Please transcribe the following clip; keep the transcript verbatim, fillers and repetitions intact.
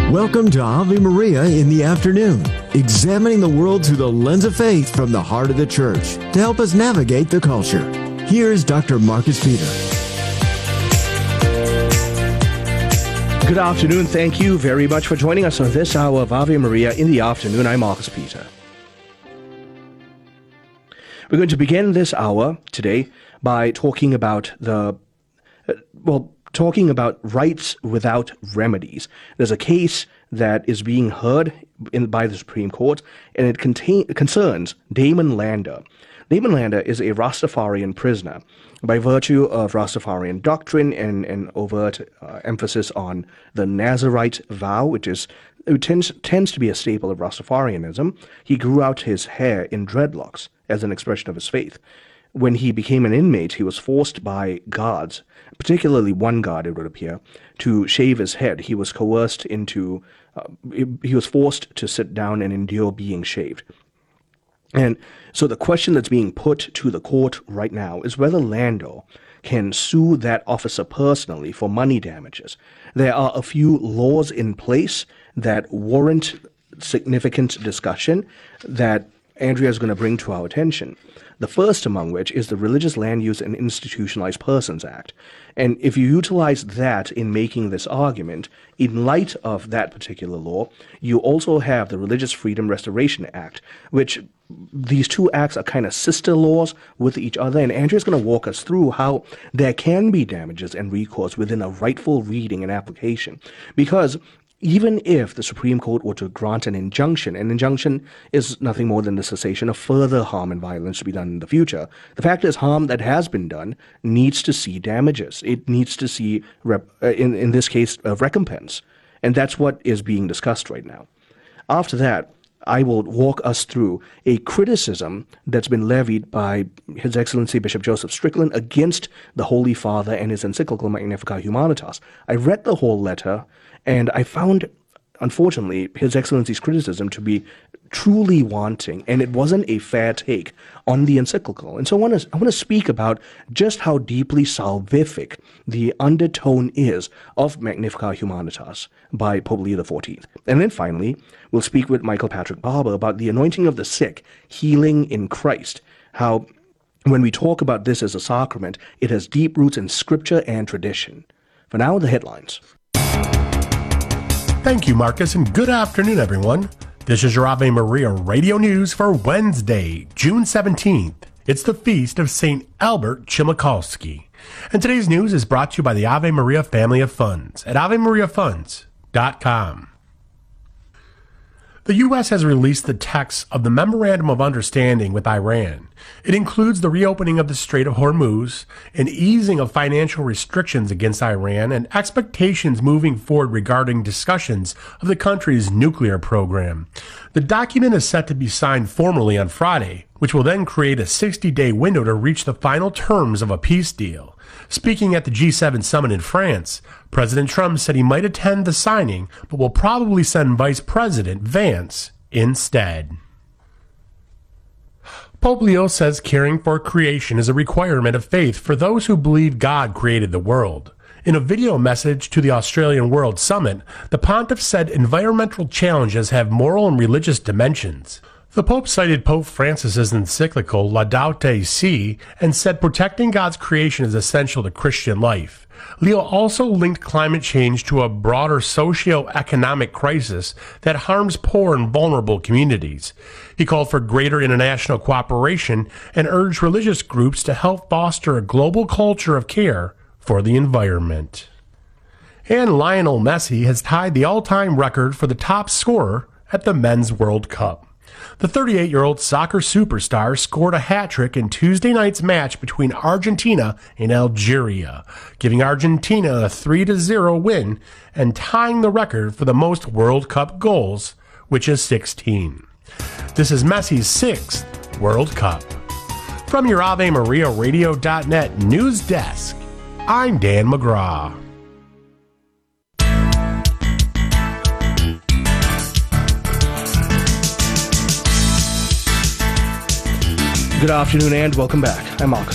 Welcome to Ave Maria in the afternoon, examining the world through the lens of faith from the heart of the church to help us navigate the culture. Here's Doctor Marcus Peter. Good afternoon. Thank you very much for joining us on this hour of Ave Maria in the afternoon. I'm Marcus Peter. We're going to begin this hour today by talking about the, uh, well, talking about rights without remedies. There's a case that is being heard in, by the Supreme Court, and it contain, concerns Damon Lander. Damon Lander is a Rastafarian prisoner by virtue of Rastafarian doctrine and an overt uh, emphasis on the Nazarite vow, which is it tends, tends to be a staple of Rastafarianism. He grew out his hair in dreadlocks as an expression of his faith. When he became an inmate, he was forced by guards, particularly one guard, it would appear, to shave his head. He was coerced into, uh, he was forced to sit down and endure being shaved. And so the question that's being put to the court right now is whether Lando can sue that officer personally for money damages. There are a few laws in place that warrant significant discussion that Andrea is going to bring to our attention. The first among which is the Religious Land Use and Institutionalized Persons Act. And if you utilize that in making this argument, in light of that particular law, you also have the Religious Freedom Restoration Act, which these two acts are kind of sister laws with each other. And Andrea's going to walk us through how there can be damages and recourse within a rightful reading and application. Because even if the Supreme Court were to grant an injunction, an injunction is nothing more than the cessation of further harm and violence to be done in the future. The fact is, harm that has been done needs to see damages. It needs to see, rep, uh, in, in this case, a recompense. And that's what is being discussed right now. After that, I will walk us through a criticism that's been levied by His Excellency Bishop Joseph Strickland against the Holy Father and his encyclical Magnificat Humanitas. I read the whole letter, and I found, unfortunately, His Excellency's criticism to be truly wanting, and it wasn't a fair take on the encyclical. And so I want to I want to speak about just how deeply salvific the undertone is of Magnificat Humanitas by Pope Leo the fourteenth. And then finally, we'll speak with Michael Patrick Barber about the anointing of the sick, healing in Christ, how when we talk about this as a sacrament, it has deep roots in Scripture and tradition. For now, the headlines. Thank you, Marcus, and good afternoon, everyone. This is your Ave Maria Radio News for Wednesday, June seventeenth. It's the feast of Saint Albert Chmikalski. And today's news is brought to you by the Ave Maria family of funds at ave maria funds dot com. The U S has released the text of the Memorandum of Understanding with Iran. It includes the reopening of the Strait of Hormuz, an easing of financial restrictions against Iran, and expectations moving forward regarding discussions of the country's nuclear program. The document is set to be signed formally on Friday, which will then create a sixty-day window to reach the final terms of a peace deal. Speaking at the G seven summit in France, President Trump said he might attend the signing, but will probably send Vice President Vance instead. Pope Leo says caring for creation is a requirement of faith for those who believe God created the world. In a video message to the Australian World Summit, the pontiff said environmental challenges have moral and religious dimensions. The Pope cited Pope Francis's encyclical Laudato Si and said protecting God's creation is essential to Christian life. Leo also linked climate change to a broader socio-economic crisis that harms poor and vulnerable communities. He called for greater international cooperation and urged religious groups to help foster a global culture of care for the environment. And Lionel Messi has tied the all-time record for the top scorer at the Men's World Cup. The thirty-eight-year-old soccer superstar scored a hat-trick in Tuesday night's match between Argentina and Algeria, giving Argentina a three to zero win and tying the record for the most World Cup goals, which is sixteen. This is Messi's sixth World Cup. From your Ave Maria Radio dot net news desk, I'm Dan McGraw. Good afternoon and welcome back. I'm Marcus